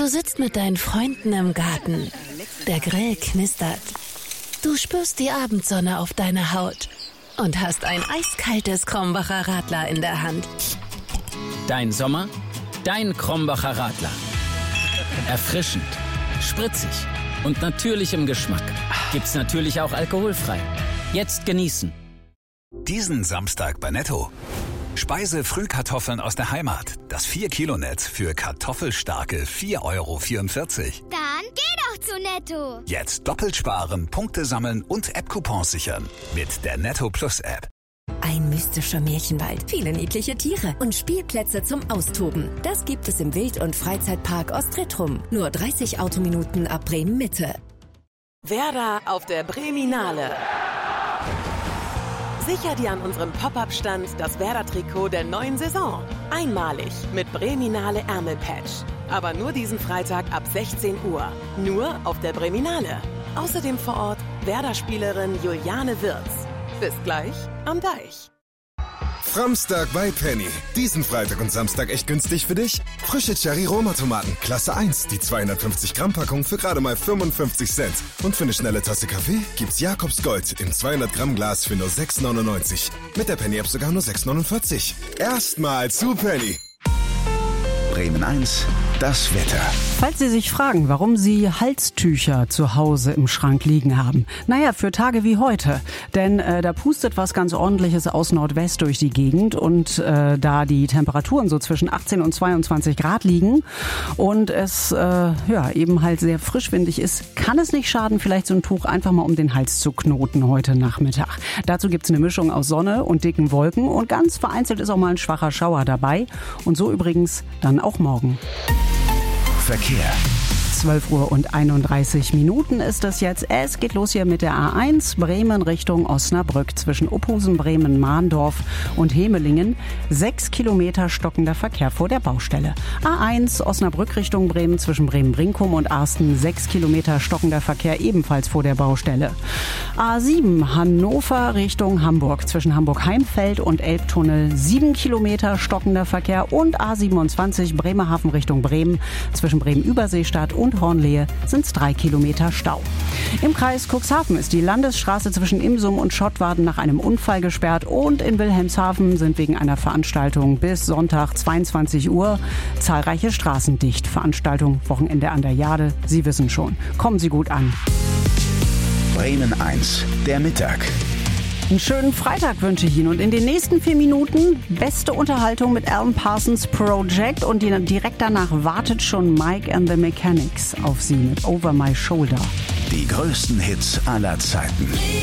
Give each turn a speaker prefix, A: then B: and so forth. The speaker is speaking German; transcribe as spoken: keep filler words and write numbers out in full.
A: Du sitzt mit deinen Freunden im Garten. Der Grill knistert. Du spürst die Abendsonne auf deiner Haut und hast ein eiskaltes Krombacher Radler in der Hand.
B: Dein Sommer, dein Krombacher Radler. Erfrischend, spritzig und natürlich im Geschmack. Gibt's natürlich auch alkoholfrei. Jetzt genießen.
C: Diesen Samstag bei Netto. Speise-Frühkartoffeln aus der Heimat. Das vier Kilo Netz für kartoffelstarke vier Euro vierundvierzig.
D: Dann geh doch zu Netto.
C: Jetzt doppelt sparen, Punkte sammeln und App-Coupons sichern. Mit der Netto Plus App.
E: Ein mystischer Märchenwald, viele niedliche Tiere und Spielplätze zum Austoben. Das gibt es im Wild- und Freizeitpark Ostretrum. Nur dreißig Autominuten ab Bremen-Mitte.
F: Werder auf der Breminale. Sicher dir an unserem Pop-Up-Stand das Werder-Trikot der neuen Saison. Einmalig mit Breminale Ärmelpatch. Aber nur diesen Freitag ab sechzehn Uhr. Nur auf der Breminale. Außerdem vor Ort Werder-Spielerin Juliane Wirz. Bis gleich am Deich.
G: Framstag bei Penny. Diesen Freitag und Samstag echt günstig für dich? Frische Cherry-Roma-Tomaten, Klasse eins, die zweihundertfünfzig Gramm Packung für gerade mal fünfundfünfzig Cent. Und für eine schnelle Tasse Kaffee gibt's Jakobs Gold im zweihundert Gramm Glas für nur sechs neunundneunzig. Mit der Penny-App sogar nur sechs neunundvierzig. Erstmal zu Penny.
C: Bremen eins, das Wetter.
H: Falls Sie sich fragen, warum Sie Halstücher zu Hause im Schrank liegen haben. Naja, für Tage wie heute. Denn äh, da pustet was ganz Ordentliches aus Nordwest durch die Gegend. Und äh, da die Temperaturen so zwischen achtzehn und zweiundzwanzig Grad liegen und es äh, ja eben halt sehr frischwindig ist, kann es nicht schaden, vielleicht so ein Tuch einfach mal um den Hals zu knoten heute Nachmittag. Dazu gibt's eine Mischung aus Sonne und dicken Wolken und ganz vereinzelt ist auch mal ein schwacher Schauer dabei. Und so übrigens dann auch morgen.
C: Verkehr.
H: zwölf Uhr und einunddreißig Minuten ist es jetzt. Es geht los hier mit der A eins Bremen Richtung Osnabrück zwischen Uphusen, Bremen, Mahndorf und Hemelingen. Sechs Kilometer stockender Verkehr vor der Baustelle. A eins Osnabrück Richtung Bremen zwischen Bremen-Brinkum und Arsten. Sechs Kilometer stockender Verkehr ebenfalls vor der Baustelle. A sieben Hannover Richtung Hamburg zwischen Hamburg-Heimfeld und Elbtunnel. Sieben Kilometer stockender Verkehr und A siebenundzwanzig Bremerhaven Richtung Bremen zwischen Bremen-Überseestadt und Hornlehe sind es drei Kilometer Stau. Im Kreis Cuxhaven ist die Landesstraße zwischen Imsum und Schottwarden nach einem Unfall gesperrt und in Wilhelmshaven sind wegen einer Veranstaltung bis Sonntag zweiundzwanzig Uhr zahlreiche Straßen dicht. Veranstaltung Wochenende an der Jade, Sie wissen schon. Kommen Sie gut an.
C: Bremen eins, der Mittag.
H: Einen schönen Freitag wünsche ich Ihnen und in den nächsten vier Minuten beste Unterhaltung mit Alan Parsons Project und direkt danach wartet schon Mike and the Mechanics auf Sie mit Over My Shoulder.
C: Die größten Hits aller Zeiten.